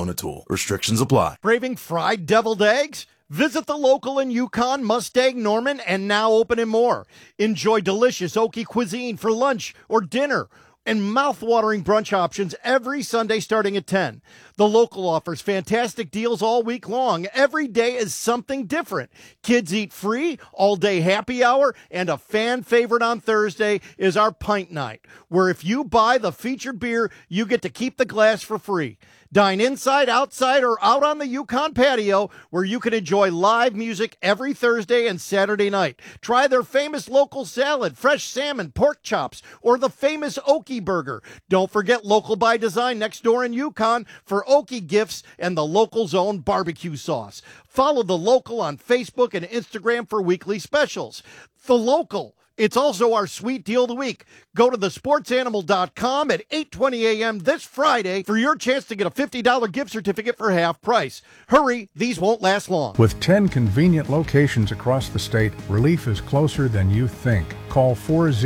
Kona tool. Restrictions apply. Craving fried deviled eggs? Visit the local in Yukon, Mustang, Norman, and now open in Moore. Enjoy delicious Okie cuisine for lunch or dinner and mouth-watering brunch options every Sunday starting at 10. The local offers fantastic deals all week long. Every day is something different. Kids eat free, all-day happy hour, and a fan favorite on Thursday is our pint night, where if you buy the featured beer, you get to keep the glass for free. Dine inside, outside, or out on the Yukon patio, where you can enjoy live music every Thursday and Saturday night. Try their famous local salad, fresh salmon, pork chops, or the famous Okie burger. Don't forget Local by Design next door in Yukon for Okie gifts and the local's own barbecue sauce. Follow The Local on Facebook and Instagram for weekly specials. The Local. It's also our sweet deal of the week. Go to thesportsanimal.com at 8:20 a.m. this Friday for your chance to get a $50 gift certificate for half price. Hurry, these won't last long. With 10 convenient locations across the state, relief is closer than you think. Call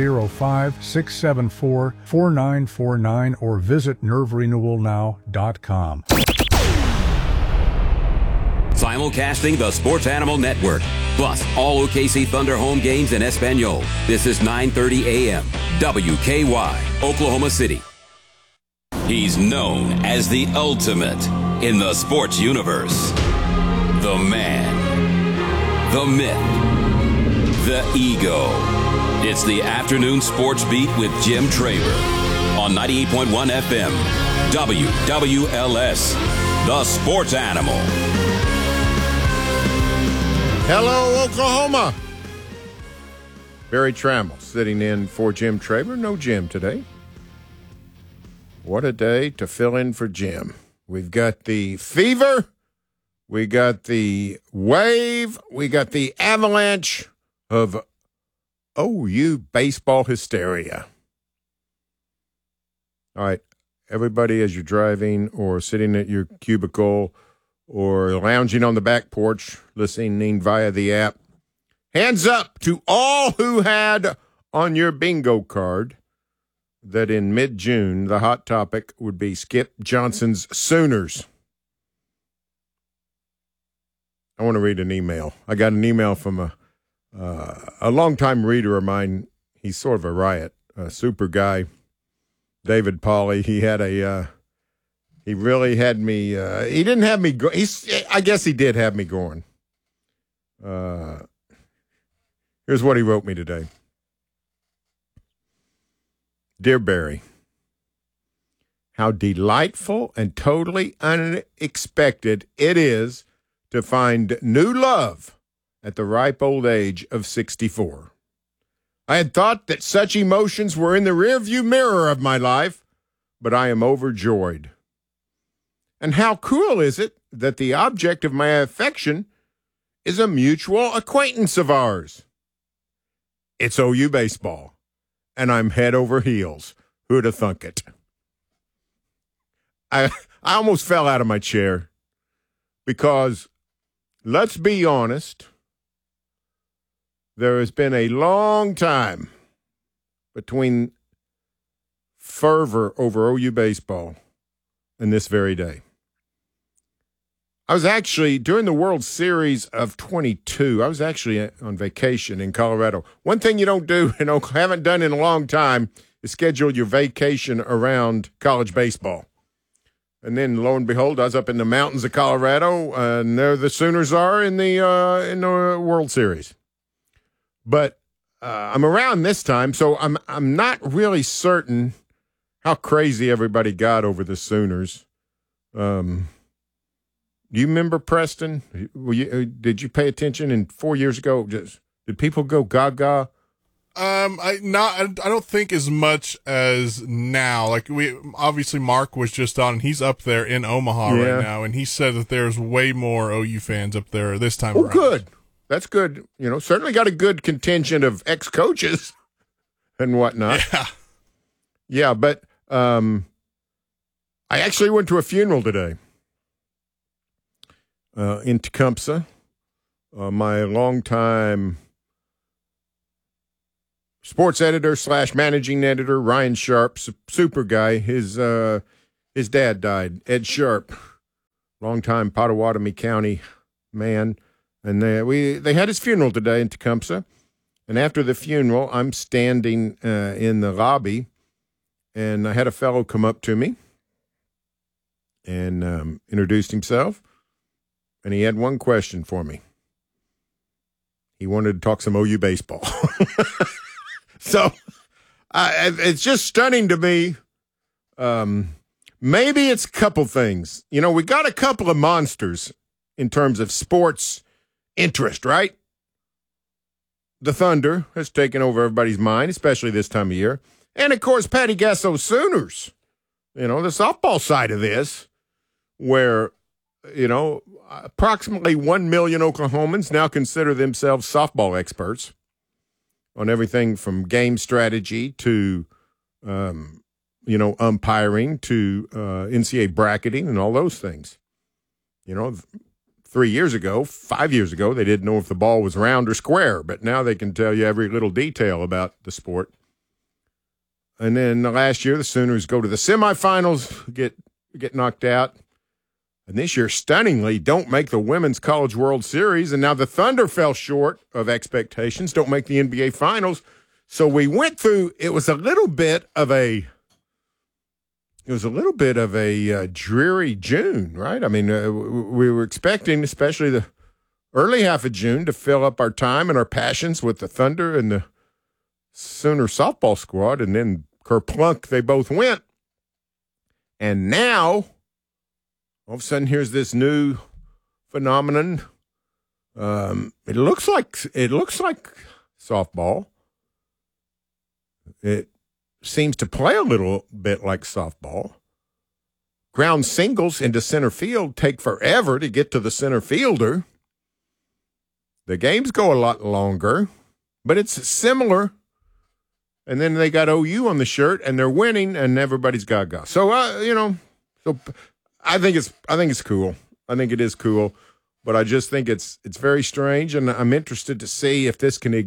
405-674-4949 or visit nerverenewalnow.com. Simulcasting the Sports Animal Network, plus all OKC Thunder home games in Espanol. This is 9:30 a.m. WKY, Oklahoma City. He's known as the ultimate in the sports universe. The man, the myth, the ego. It's the Afternoon Sports Beat with Jim Traver on 98.1 FM, WWLS, the Sports Animal. Hello, Oklahoma. Barry Trammell sitting in for Jim Traver. No Jim today. What a day to fill in for Jim. We've got the fever. We got the wave. We got the avalanche of OU baseball hysteria. All right, everybody, as you're driving or sitting at your cubicle or lounging on the back porch, listening via the app, hands up to all who had on your bingo card that in mid-June, the hot topic would be Skip Johnson's Sooners. I want to read an email. I got an email from a longtime reader of mine. He's sort of a riot, a super guy, David Pauly. He had a... He really had me. He didn't have me go. I guess he did have me going. Here's what he wrote me today. Dear Barry, how delightful and totally unexpected it is to find new love at the ripe old age of 64. I had thought that such emotions were in the rearview mirror of my life, but I am overjoyed. And how cool is it that the object of my affection is a mutual acquaintance of ours? It's OU baseball, and I'm head over heels. Who'd have thunk it? I almost fell out of my chair because, let's be honest, there has been a long time between fervor over OU baseball and this very day. I was actually, during the World Series of 22, I was actually on vacation in Colorado. One thing you don't do, haven't done in a long time, is schedule your vacation around college baseball. And then, lo and behold, I was up in the mountains of Colorado, and there the Sooners are in the World Series. But I'm around this time, so I'm not really certain how crazy everybody got over the Sooners. Do you remember, Preston? Did you pay attention? And 4 years ago, did people go gaga? I don't think as much as now. Like obviously Mark was just on, and he's up there in Omaha right now, and he said that there's way more OU fans up there this time around. Good. That's good. Certainly got a good contingent of ex-coaches and whatnot. Yeah, but I actually went to a funeral today. In Tecumseh, my longtime sports editor / managing editor, Ryan Sharp, super guy. His dad died, Ed Sharp, longtime Pottawatomie County man. And they had his funeral today in Tecumseh. And after the funeral, I'm standing in the lobby, and I had a fellow come up to me and introduced himself. And he had one question for me. He wanted to talk some OU baseball. So it's just stunning to me. Maybe it's a couple things. You know, we got a couple of monsters in terms of sports interest, right? The Thunder has taken over everybody's mind, especially this time of year. And, of course, Patty Gasso Sooners. You know, the softball side of this, where, you know, approximately 1 million Oklahomans now consider themselves softball experts on everything from game strategy to, umpiring to NCAA bracketing and all those things. You know, 5 years ago, they didn't know if the ball was round or square, but now they can tell you every little detail about the sport. And then last year, the Sooners go to the semifinals, get knocked out. And this year, stunningly, don't make the Women's College World Series. And now the Thunder fell short of expectations, don't make the NBA Finals. So we went through, it was a little bit of a dreary June, right? I mean, we were expecting, especially the early half of June, to fill up our time and our passions with the Thunder and the Sooner softball squad. And then kerplunk, they both went. And now, all of a sudden, here's this new phenomenon. It looks like softball. It seems to play a little bit like softball. Ground singles into center field take forever to get to the center fielder. The games go a lot longer, but it's similar. And then they got OU on the shirt, and they're winning, and everybody's gaga. So I think it's cool. I think it is cool, but I just think it's very strange, and I'm interested to see if this can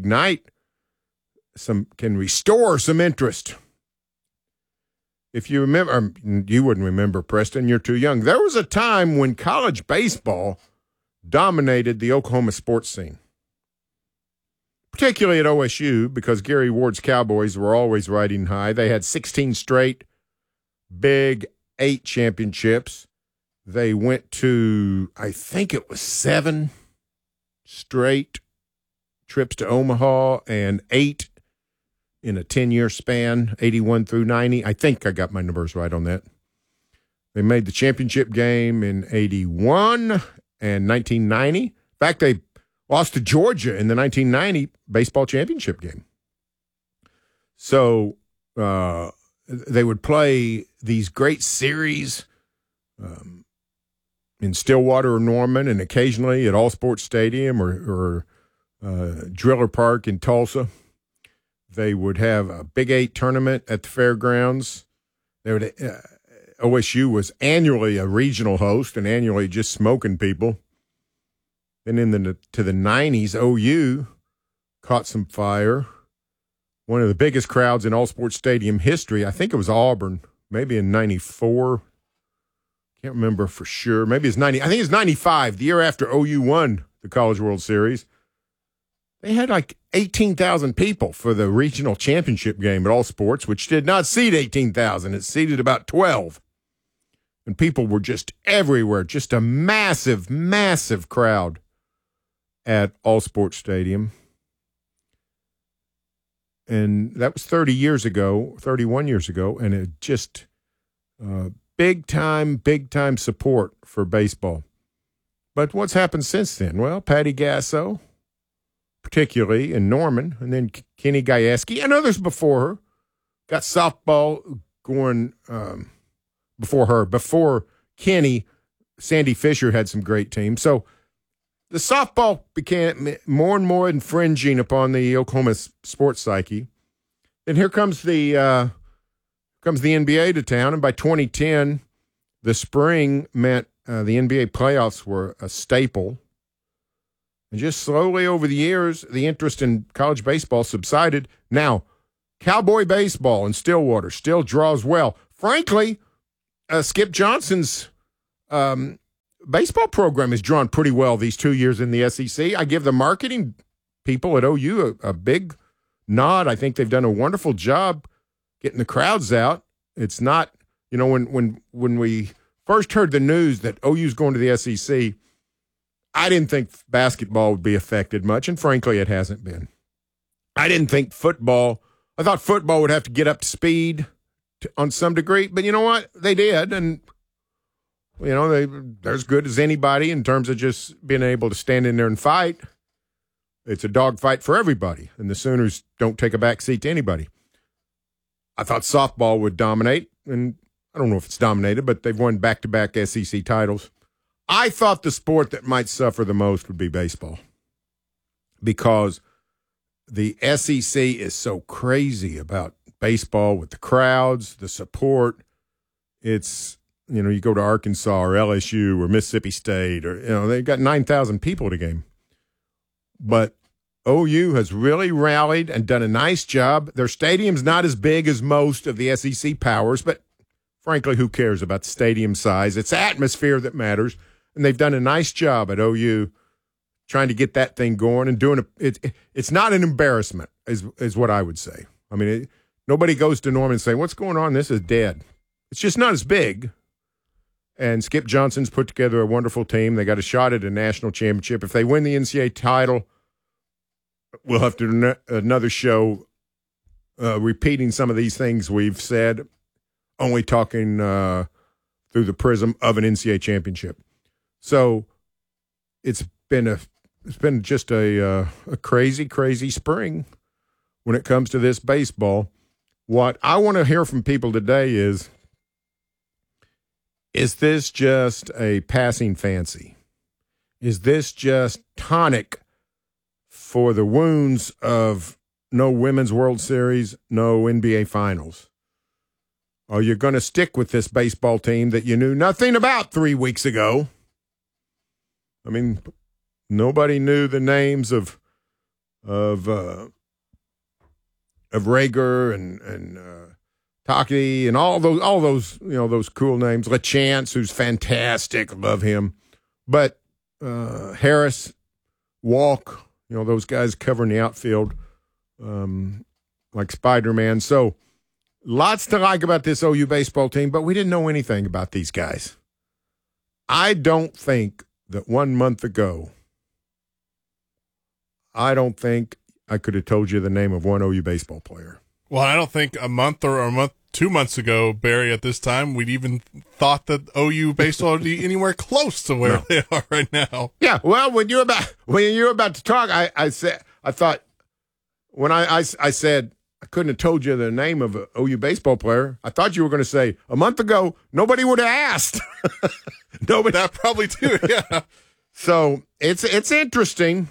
restore some interest. If you remember, you wouldn't remember, Preston, you're too young. There was a time when college baseball dominated the Oklahoma sports scene, particularly at OSU, because Gary Ward's Cowboys were always riding high. They had 16 straight Big 8 championships. They went to, I think it was 7 straight trips to Omaha and 8 in a 10-year span, 81 through 90. I think I got my numbers right on that. They made the championship game in 81 and 1990. In fact, they lost to Georgia in the 1990 baseball championship game. So they would play these great series in Stillwater or Norman, and occasionally at All Sports Stadium or Driller Park in Tulsa. They would have a Big 8 tournament at the fairgrounds. OSU was annually a regional host and annually just smoking people. Then to the 90s, OU caught some fire. One of the biggest crowds in All Sports Stadium history, I think it was Auburn, maybe in 94. Can't remember for sure. Maybe it's 90. I think it's 95, the year after OU won the College World Series. They had like 18,000 people for the regional championship game at All Sports, which did not seat 18,000. It seated about 12. And people were just everywhere, just a massive, massive crowd at All Sports Stadium. And that was 31 years ago, and it just big time support for baseball. But what's happened since then? Well, Patty Gasso, particularly in Norman, and then Kenny Gajewski and others before her, got softball going before her. Before Kenny, Sandy Fisher had some great teams. So the softball became more and more infringing upon the Oklahoma sports psyche. And here comes the NBA to town, and by 2010, the spring meant the NBA playoffs were a staple. And just slowly over the years, the interest in college baseball subsided. Now, Cowboy baseball in Stillwater still draws well. Frankly, Skip Johnson's baseball program has drawn pretty well these 2 years in the SEC. I give the marketing people at OU a big nod. I think they've done a wonderful job getting the crowds out. It's not, when we first heard the news that OU's going to the SEC, I didn't think basketball would be affected much, and frankly, it hasn't been. I didn't think football. I thought football would have to get up to speed on some degree, but you know what? They did, and they're as good as anybody in terms of just being able to stand in there and fight. It's a dogfight for everybody, and the Sooners don't take a back seat to anybody. I thought softball would dominate, and I don't know if it's dominated, but they've won back-to-back SEC titles. I thought the sport that might suffer the most would be baseball because the SEC is so crazy about baseball with the crowds, the support. It's, you go to Arkansas or LSU or Mississippi State or, they've got 9,000 people at a game. But OU has really rallied and done a nice job. Their stadium's not as big as most of the SEC powers, but frankly, who cares about the stadium size? It's atmosphere that matters, and they've done a nice job at OU trying to get that thing going and doing it. It's not an embarrassment, is what I would say. I mean, nobody goes to Norman and say, "What's going on? This is dead." It's just not as big. And Skip Johnson's put together a wonderful team. They got a shot at a national championship. If they win the NCAA title, we'll have to do another show repeating some of these things we've said, only talking through the prism of an NCAA championship. So it's been just a crazy, crazy spring when it comes to this baseball. What I want to hear from people today is this just a passing fancy? Is this just tonic for the wounds of no Women's World Series, no NBA Finals? Are you going to stick with this baseball team that you knew nothing about 3 weeks ago? I mean, nobody knew the names of Rager and Taki and all those those cool names. LaChance, who's fantastic, love him. But Harris, Walk, those guys covering the outfield like Spider-Man. So lots to like about this OU baseball team, but we didn't know anything about these guys. I don't think that 1 month ago, I could have told you the name of one OU baseball player. Well, I don't think a month, 2 months ago, Barry, at this time, we'd even thought that OU baseball would be anywhere close to where they are right now. Yeah, well, when you're about to talk, I said I said I couldn't have told you the name of an OU baseball player. I thought you were going to say a month ago nobody would have asked. Nobody. That probably too. Yeah. So it's interesting.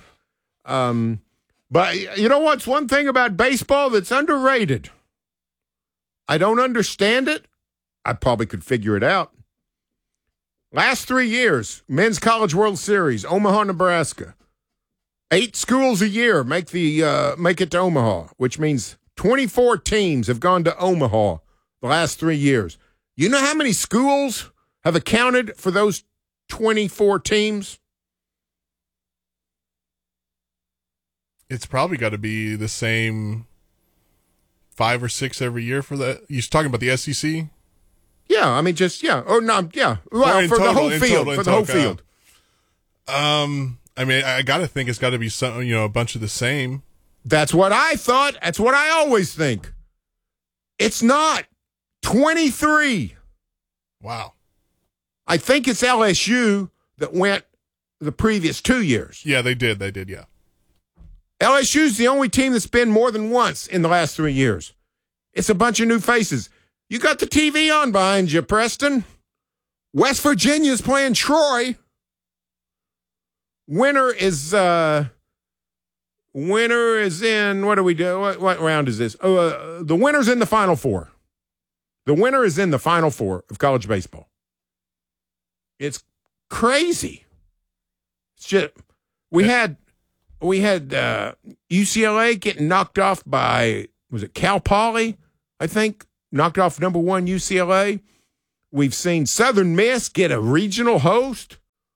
But you know what's one thing about baseball that's underrated? I don't understand it. I probably could figure it out. Last 3 years, Men's College World Series, Omaha, Nebraska. 8 schools a year make it to Omaha, which means 24 teams have gone to Omaha the last 3 years. You know how many schools have accounted for those 24 teams? It's probably got to be the same 5 or 6 every year for that. You're talking about the SEC? Yeah, I mean, just, yeah. Or no, yeah. Well, for the whole field. For the whole field. I mean, I got to think it's got to be some, a bunch of the same. That's what I thought. That's what I always think. It's not. 23. Wow. I think it's LSU that went the previous 2 years. Yeah, they did, yeah. LSU's the only team that's been more than once in the last 3 years. It's a bunch of new faces. You got the TV on behind you, Preston. West Virginia's playing Troy. Winner is in, what do we do? What round is this? The winner's in the Final Four. The winner is in the Final Four of college baseball. It's crazy. It's just, we had UCLA getting knocked off by, was it Cal Poly, I think, knocked off number 1 UCLA. We've seen Southern Miss get a regional host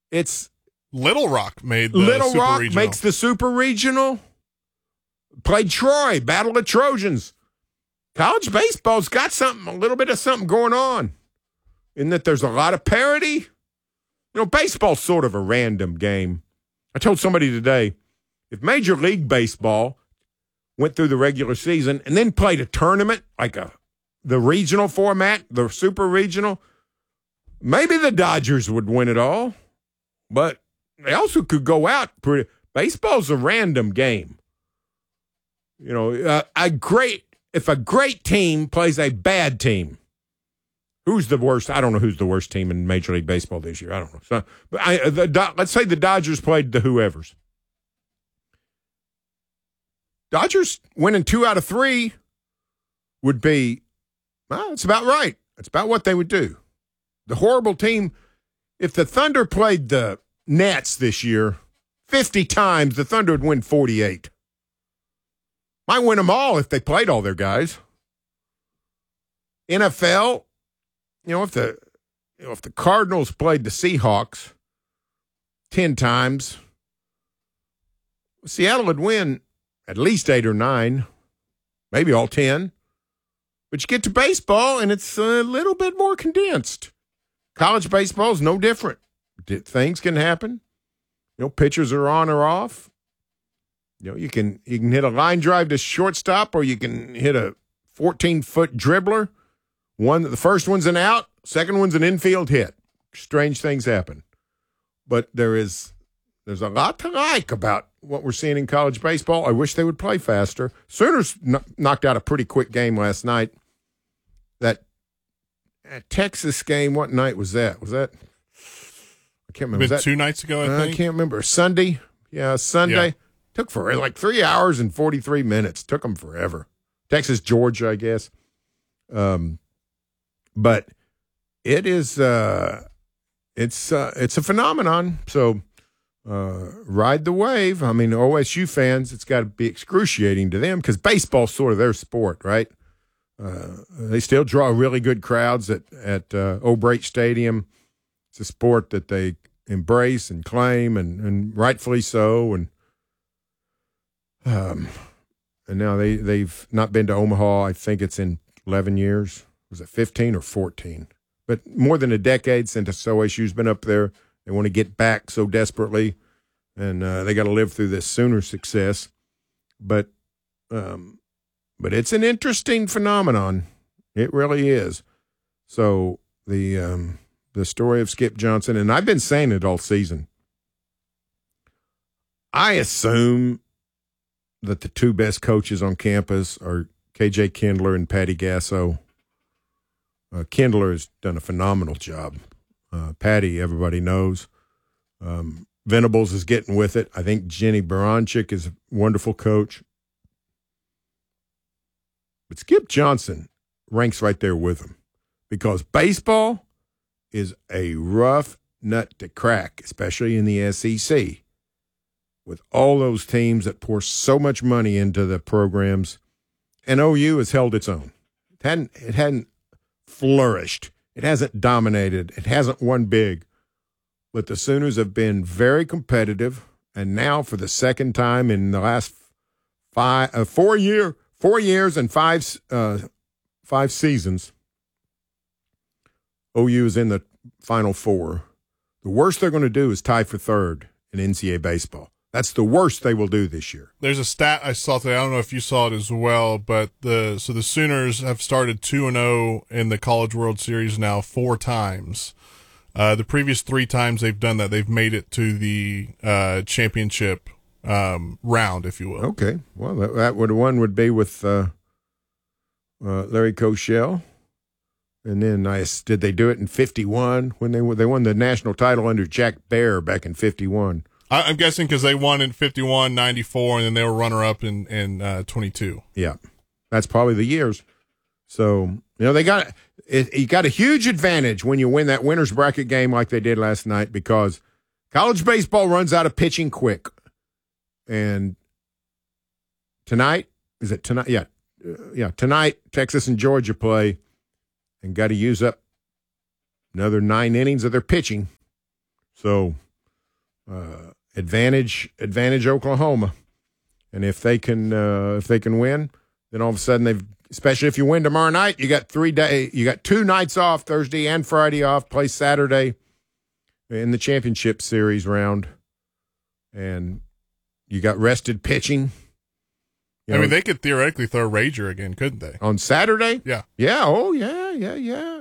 It's Little Rock made the Little Super Rock Regional. makes the Super Regional. Played Troy, Battle of Trojans. College baseball's got a little bit of something going on in that there's a lot of parity. Baseball's sort of a random game. I told somebody today, if Major League Baseball went through the regular season and then played a tournament like the regional format, the Super Regional, maybe the Dodgers would win it all. But they also could go out. Baseball's a random game. If a great team plays a bad team, who's the worst? I don't know who's the worst team in Major League Baseball this year. I don't know. So, but let's say the Dodgers played the whoever's. Dodgers winning 2 out of 3 would be, it's about right. It's about what they would do. The horrible team, if the Thunder played the Nets this year 50 times, the Thunder would win 48. Might win them all if they played all their guys. NFL, if the Cardinals played the Seahawks 10 times, Seattle would win at least 8 or 9, maybe all 10. But you get to baseball, and it's a little bit more condensed. College baseball is no different. Things can happen. Pitchers are on or off. You can hit a line drive to shortstop, or you can hit a 14-foot dribbler. The first one's an out, second one's an infield hit. Strange things happen. But there's a lot to like about what we're seeing in college baseball. I wish they would play faster. Sooners knocked out a pretty quick game last night. That Texas game, what night was that? I can't remember. Was that 2 nights ago, I think? I can't remember. Sunday? Yeah, Sunday. Yeah. Took for like 3 hours and 43 minutes. Took them forever. Texas, Georgia, I guess. But it is it's a phenomenon. So ride the wave. I mean, OSU fans, it's got to be excruciating to them because baseball's sort of their sport, right? They still draw really good crowds at O'Brate Stadium. It's a sport that they embrace and claim, and rightfully so. And now they've not been to Omaha. I think it's in 11 years. Was it 15 or 14? But more than a decade since OSU's been up there. They want to get back so desperately, and they got to live through this Sooner success. But it's an interesting phenomenon. It really is. So the story of Skip Johnson, and I've been saying it all season. I assume that the 2 best coaches on campus are KJ Kindler and Patty Gasso. Kindler has done a phenomenal job. Patty, everybody knows. Venables is getting with it. I think Jenny Baranczyk is a wonderful coach. But Skip Johnson ranks right there with him because baseball is a rough nut to crack, especially in the SEC. With all those teams that pour so much money into the programs, and OU has held its own. It hadn't flourished. It hasn't dominated. It hasn't won big. But the Sooners have been very competitive, and now for the second time in the last 4 years and five seasons, OU is in the Final Four. The worst they're going to do is tie for third in NCAA baseball. That's the worst they will do this year. There's a stat I saw today. I don't know if you saw it as well, but the Sooners have started 2-0 in the College World Series now 4 times. The previous 3 times they've done that, they've made it to the championship round, if you will. Okay. Well, that one would be with Larry Koshel. And then did they do it in 51 when they won the national title under Jack Bear back in 51? I'm guessing because they won in 51, 94, and then they were runner-up in 22. Yeah, that's probably the years. So, you got a huge advantage when you win that winner's bracket game like they did last night because college baseball runs out of pitching quick. And tonight, is it tonight? Yeah, tonight, Texas and Georgia play and got to use up another 9 innings of their pitching. So advantage Oklahoma. And if they can win, then all of a sudden especially if you win tomorrow night, you got 2 nights off, Thursday and Friday off, play Saturday in the championship series round. And you got rested pitching. I mean, they could theoretically throw Rager again, couldn't they? On Saturday? Yeah. Yeah. Oh, yeah.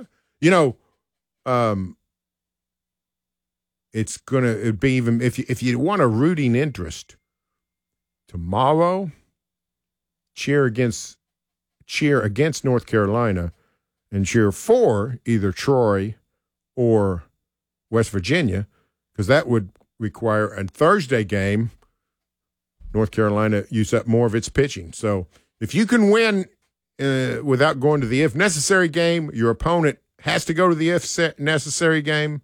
It'd be even if you want a rooting interest tomorrow, cheer against North Carolina and cheer for either Troy or West Virginia, because that would require a Thursday game. North Carolina use up more of its pitching. So if you can win without going to the if necessary game, your opponent has to go to the if necessary game.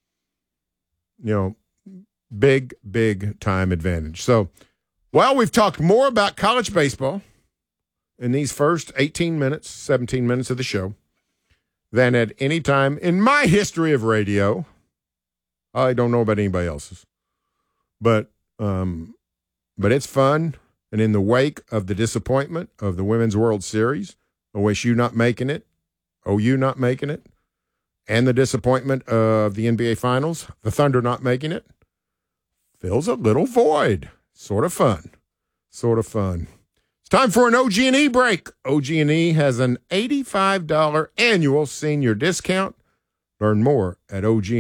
Big time advantage. So, we've talked more about college baseball in these first 17 minutes of the show than at any time in my history of radio. I don't know about anybody else's, but it's fun. And in the wake of the disappointment of the Women's World Series, OSU not making it, OU not making it, and the disappointment of the NBA Finals, the Thunder not making it, fills a little void. Sort of fun. It's time for an OG&E break. OG&E has an $85 annual senior discount. Learn more at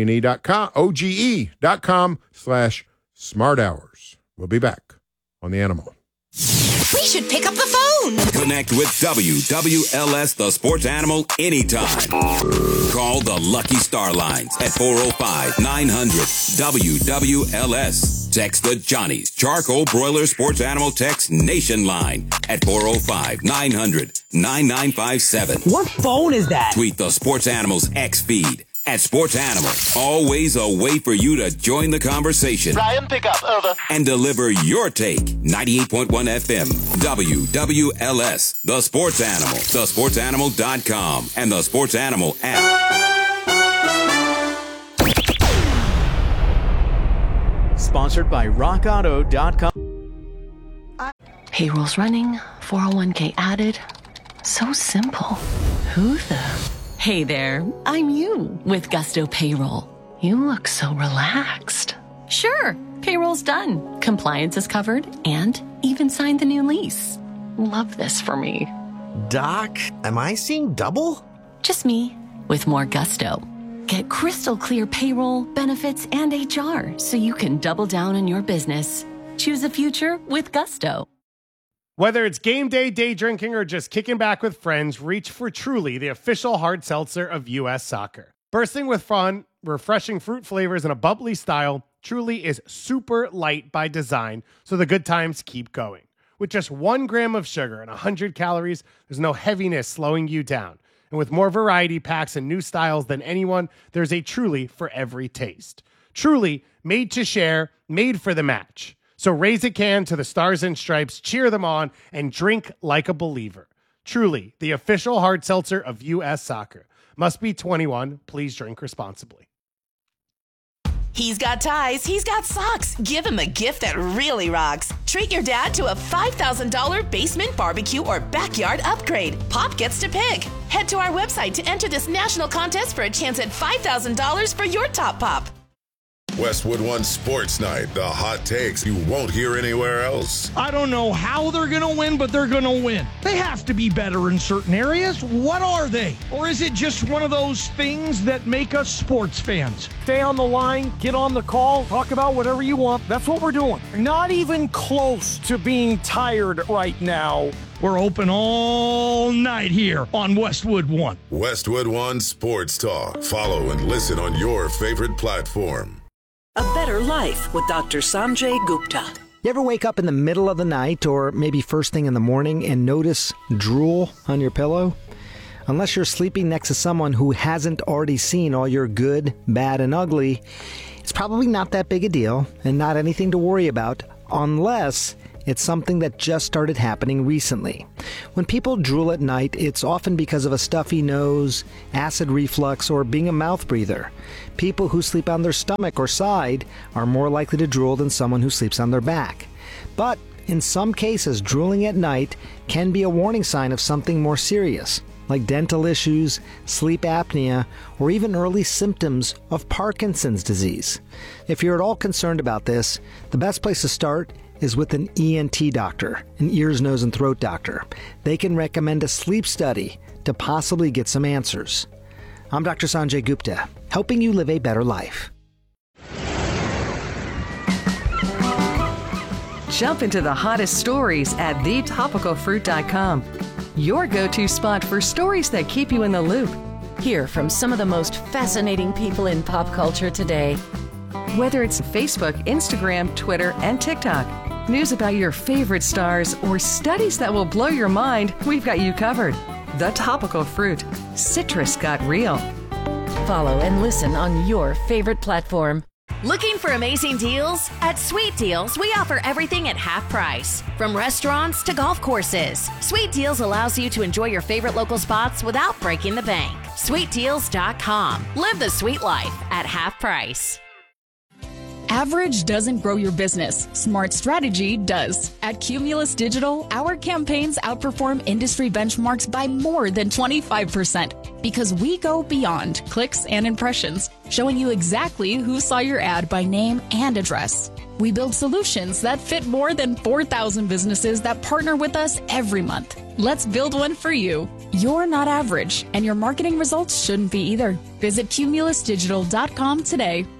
OGE.com/smarthours. We'll be back on The Animal. We should pick up the phone. Connect with WWLS, the Sports Animal, anytime. Call the Lucky Star Lines at 405-900-WWLS. Text the Johnny's Charcoal Broiler Sports Animal Text Nation line at 405-900-9957. What phone is that? Tweet the Sports Animals X feed at Sports Animal. Always a way for you to join the conversation. Ryan, pick up, over. And deliver your take. 98.1 FM, WWLS, The Sports Animal, thesportsanimal.com, and the Sports Animal app. Sponsored by RockAuto.com. Payroll's running, 401k added. So simple. Who the... Hey there, I'm you with Gusto Payroll. You look so relaxed. Sure, payroll's done. Compliance is covered and even signed the new lease. Love this for me. Doc, am I seeing double? Just me with more gusto. Get crystal clear payroll, benefits, and HR so you can double down on your business. Choose a future with Gusto. Whether it's game day, day drinking, or just kicking back with friends, reach for Truly, the official hard seltzer of U.S. Soccer. Bursting with fun, refreshing fruit flavors, and a bubbly style, Truly is super light by design, so the good times keep going. With just 1 gram of sugar and 100 calories, there's no heaviness slowing you down. And with more variety packs and new styles than anyone, there's a Truly for every taste. Truly, made to share, made for the match. So raise a can to the Stars and Stripes, cheer them on, and drink like a believer. Truly, the official hard seltzer of U.S. Soccer. Must be 21. Please drink responsibly. He's got ties. He's got socks. Give him a gift that really rocks. Treat your dad to a $5,000 basement barbecue or backyard upgrade. Pop gets to pick. Head to our website to enter this national contest for a chance at $5,000 for your top pop. Westwood One Sports Night, the hot takes you won't hear anywhere else. I don't know how they're going to win, but they're going to win. They have to be better in certain areas. What are they? Or is it just one of those things that make us sports fans? Stay on the line, get on the call, talk about whatever you want. That's what we're doing. Not even close to being tired right now. We're open all night here on Westwood One. Westwood One Sports Talk. Follow and listen on your favorite platform. A Better Life with Dr. Sanjay Gupta. You ever wake up in the middle of the night or maybe first thing in the morning and notice drool on your pillow? Unless you're sleeping next to someone who hasn't already seen all your good, bad, and ugly, it's probably not that big a deal and not anything to worry about unless It's something that just started happening recently. When people drool at night, it's often because of a stuffy nose, acid reflux, or being a mouth breather. People who sleep on their stomach or side are more likely to drool than someone who sleeps on their back. But in some cases, drooling at night can be a warning sign of something more serious, like dental issues, sleep apnea, or even early symptoms of Parkinson's disease. If you're at all concerned about this, the best place to start is with an ENT doctor, an ears, nose, and throat doctor. They can recommend a sleep study to possibly get some answers. I'm Dr. Sanjay Gupta, helping you live a better life. Jump into the hottest stories at thetopicalfruit.com. Your go-to spot for stories that keep you in the loop. Hear from some of the most fascinating people in pop culture today. Whether it's Facebook, Instagram, Twitter, and TikTok, news about your favorite stars, or studies that will blow your mind, we've got you covered. The Topical Fruit. Citrus got real. Follow and listen on your favorite platform. Looking for amazing deals? At Sweet Deals, we offer everything at half price. From restaurants to golf courses, Sweet Deals allows you to enjoy your favorite local spots without breaking the bank. SweetDeals.com. Live the sweet life at half price. Average doesn't grow your business. Smart strategy does. At Cumulus Digital, our campaigns outperform industry benchmarks by more than 25% because we go beyond clicks and impressions, showing you exactly who saw your ad by name and address. We build solutions that fit more than 4,000 businesses that partner with us every month. Let's build one for you. You're not average, and your marketing results shouldn't be either. Visit cumulusdigital.com today.